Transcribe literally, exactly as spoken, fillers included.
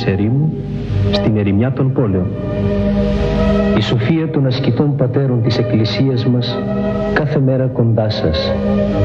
της ερήμου στην ερημιά των πόλεων. Η σοφία των ασκητών πατέρων της Εκκλησίας μας κάθε μέρα κοντά σας.